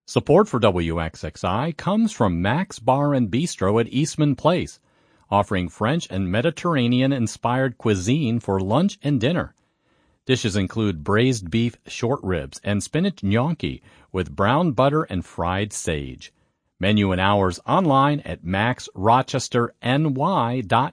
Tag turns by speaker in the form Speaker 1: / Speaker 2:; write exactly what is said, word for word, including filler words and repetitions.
Speaker 1: Support for W X X I comes from Max Bar and Bistro at Eastman Place, offering French and Mediterranean-inspired cuisine for lunch and dinner. Dishes include braised beef short ribs and spinach gnocchi with brown butter and fried sage. Menu and hours online at max rochester n y dot